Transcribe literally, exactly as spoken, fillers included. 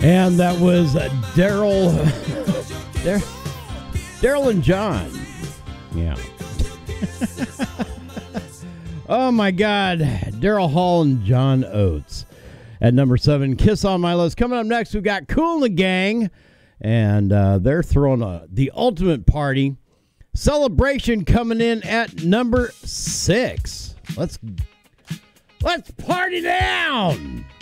And that was Daryl, Daryl and John. Yeah. Oh my God, Daryl Hall and John Oates. At number seven, Kiss on My List. Coming up next, we've got Kool and the Gang, and uh, they're throwing a, the ultimate party. Celebration coming in at number six. Let's let's party down.